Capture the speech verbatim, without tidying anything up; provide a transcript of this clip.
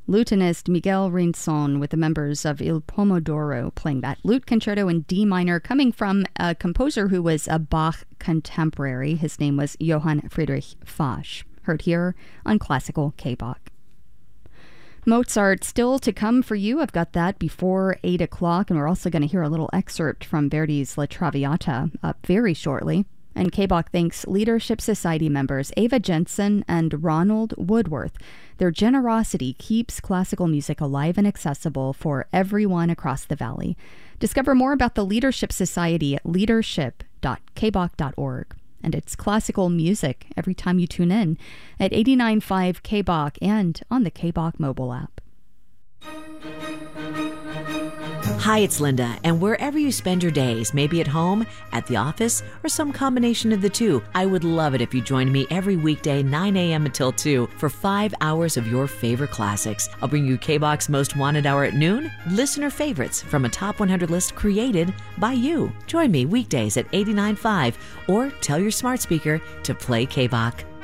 Lutenist Miguel Rinson with the members of Il Pomodoro playing that lute concerto in D minor, coming from a composer who was a Bach contemporary. His name was Johann Friedrich Fasch. Heard here on Classical K-Bach. Mozart still to come for you. I've got that before eight o'clock, and we're also going to hear a little excerpt from Verdi's La Traviata up very shortly. And K-Bach thanks Leadership Society members Ava Jensen and Ronald Woodworth. Their generosity keeps classical music alive and accessible for everyone across the valley. Discover more about the Leadership Society at leadership dot k bach dot org. And it's classical music every time you tune in at eighty-nine point five K-Bach and on the K-Bach mobile app. Hi, it's Linda, and wherever you spend your days, maybe at home, at the office, or some combination of the two, I would love it if you joined me every weekday, nine a.m. until two, for five hours of your favorite classics. I'll bring you K-Bach's Most Wanted Hour at noon, listener favorites from a top one hundred list created by you. Join me weekdays at eighty-nine point five, or tell your smart speaker to play K-Bach.